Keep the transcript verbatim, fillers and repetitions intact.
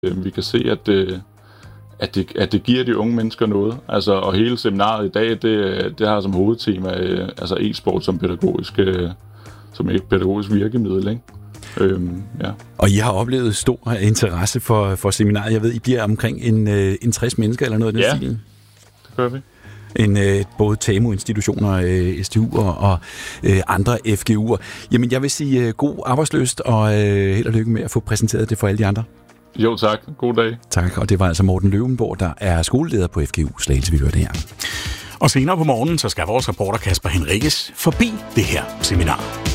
Vi kan se, at det, at det, at det giver de unge mennesker noget. Altså, og hele seminaret i dag, det, det har som hovedtema altså e-sport som pædagogisk, som et pædagogisk virkemiddel, ikke? Øhm, ja. Og I har oplevet stor interesse for, for seminaret. Jeg ved, I bliver omkring en, en tres mennesker eller noget af den ja, stil. det gør vi. En, øh, både TAMU-institutioner, øh, S T U'er og øh, andre F G U'er. Jamen, jeg vil sige øh, god arbejdsløst og øh, held og lykke med at få præsenteret det for alle de andre. Jo, tak. God dag. Tak, og det var altså Morten Løvenborg, der er skoleleder på F G U Slagelse, vi hørte her. Og senere på morgenen, så skal vores reporter Kasper Henriques forbi det her seminar.